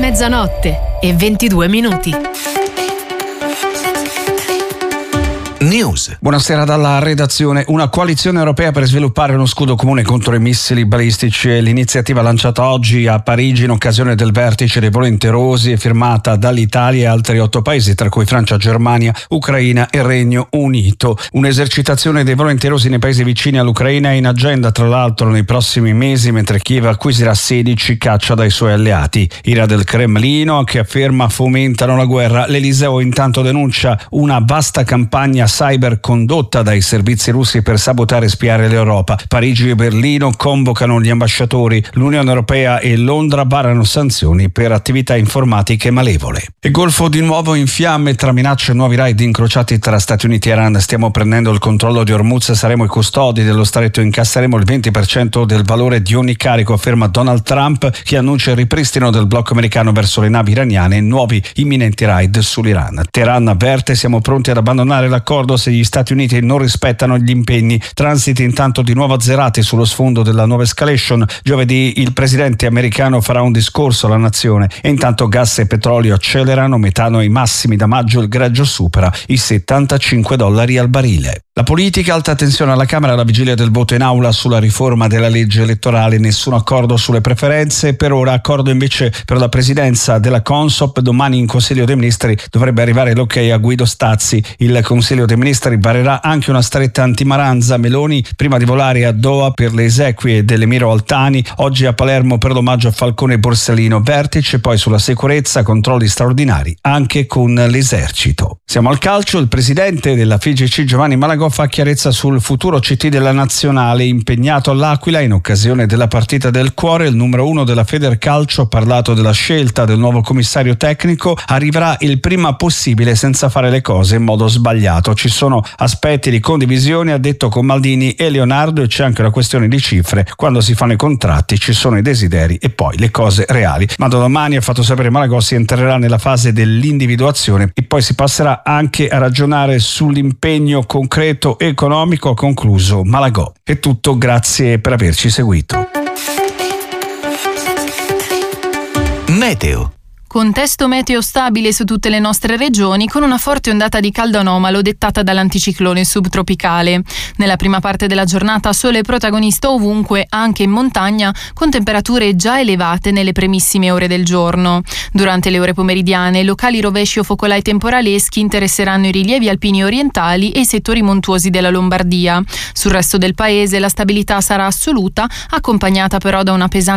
mezzanotte e 22 minuti. News. Buonasera dalla redazione. Una coalizione europea per sviluppare uno scudo comune contro i missili balistici è l'iniziativa lanciata oggi a Parigi in occasione del vertice dei volenterosi e firmata dall'Italia e altri 8 paesi, tra cui Francia, Germania, Ucraina e Regno Unito. Un'esercitazione dei volenterosi nei paesi vicini all'Ucraina è in agenda tra l'altro nei prossimi mesi, mentre Kiev acquisirà 16 caccia dai suoi alleati. Ira del Cremlino, che afferma fomentano la guerra. L'Eliseo intanto denuncia una vasta campagna cyber condotta dai servizi russi per sabotare e spiare l'Europa. Parigi e Berlino convocano gli ambasciatori. L'Unione Europea e Londra varano sanzioni per attività informatiche malevole. Il Golfo di nuovo in fiamme tra minacce e nuovi raid incrociati tra Stati Uniti e Iran. Stiamo prendendo il controllo di Hormuz, saremo i custodi dello stretto, incasseremo il 20% del valore di ogni carico, afferma Donald Trump, che annuncia il ripristino del blocco americano verso le navi iraniane e nuovi imminenti raid sull'Iran. Teheran avverte: siamo pronti ad abbandonare l'accordo se gli Stati Uniti non rispettano gli impegni. Transiti intanto di nuovo azzerati sullo sfondo della nuova escalation. Giovedì il presidente americano farà un discorso alla nazione e intanto gas e petrolio accelerano, metano ai massimi da maggio, il greggio supera i $75 al barile. La politica, alta tensione alla Camera alla vigilia del voto in aula sulla riforma della legge elettorale, nessun accordo sulle preferenze, per ora accordo invece per la presidenza della Consop. Domani in Consiglio dei Ministri dovrebbe arrivare l'ok a Guido Stazzi. Il Consiglio dei Ministri varerà anche una stretta antimaranza. Meloni prima di volare a Doha per le esequie dell'Emiro Altani, oggi a Palermo per l'omaggio a Falcone e Borsellino. Vertice poi sulla sicurezza, controlli straordinari anche con l'esercito. Siamo al calcio. Il presidente della FIGC Giovanni Malagò fa chiarezza sul futuro CT della nazionale, impegnato all'Aquila in occasione della partita del cuore. Il numero 1 della Federcalcio ha parlato della scelta del nuovo commissario tecnico: arriverà il prima possibile senza fare le cose in modo sbagliato. Ci sono aspetti di condivisione, ha detto, con Maldini e Leonardo, e c'è anche una questione di cifre. Quando si fanno i contratti ci sono i desideri e poi le cose reali. Ma da domani, ha fatto sapere Malagò, si entrerà nella fase dell'individuazione e poi si passerà anche a ragionare sull'impegno concreto economico, ha concluso Malagò. È tutto, grazie per averci seguito. Meteo. Contesto meteo stabile su tutte le nostre regioni, con una forte ondata di caldo anomalo dettata dall'anticiclone subtropicale. Nella prima parte della giornata sole protagonista ovunque, anche in montagna, con temperature già elevate nelle primissime ore del giorno. Durante le ore pomeridiane, locali rovesci o focolai temporaleschi interesseranno i rilievi alpini orientali e i settori montuosi della Lombardia. Sul resto del paese la stabilità sarà assoluta, accompagnata però da una pesante